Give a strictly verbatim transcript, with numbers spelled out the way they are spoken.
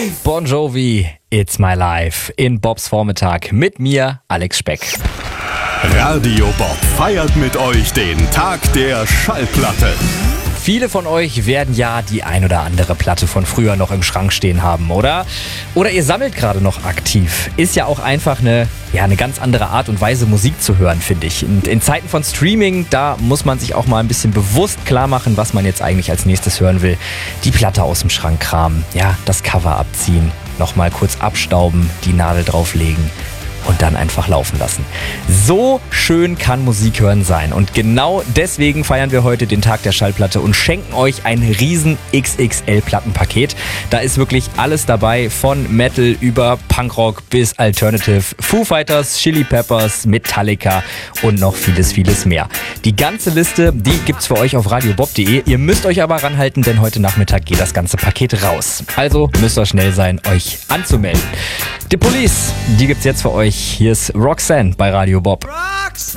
Bon Jovi, It's My Life in Bobs Vormittag mit mir, Alex Speck. Radio Bob feiert mit euch den Tag der Schallplatte. Viele von euch werden ja die ein oder andere Platte von früher noch im Schrank stehen haben, oder? Oder ihr sammelt gerade noch aktiv. Ist ja auch einfach eine, ja, eine ganz andere Art und Weise, Musik zu hören, finde ich. Und in Zeiten von Streaming, da muss man sich auch mal ein bisschen bewusst klar machen, was man jetzt eigentlich als nächstes hören will. Die Platte aus dem Schrank kramen, ja, das Cover abziehen, nochmal kurz abstauben, die Nadel drauflegen und dann einfach laufen lassen. So schön kann Musik hören sein. Und genau deswegen feiern wir heute den Tag der Schallplatte und schenken euch ein riesen X X L-Plattenpaket. Da ist wirklich alles dabei, von Metal über Punkrock bis Alternative, Foo Fighters, Chili Peppers, Metallica und noch vieles, vieles mehr. Die ganze Liste, die gibt's für euch auf radiobob punkt de. Ihr müsst euch aber ranhalten, denn heute Nachmittag geht das ganze Paket raus. Also müsst ihr schnell sein, euch anzumelden. The Police, die gibt's jetzt für euch. Hier ist Roxanne bei Radio Bob. Roxanne.